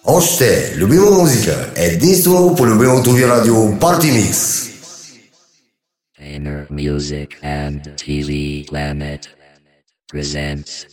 Oște, iubim o muzică. E distru pour iubim tu radio Party Mix. Inner Music and TV Planet presents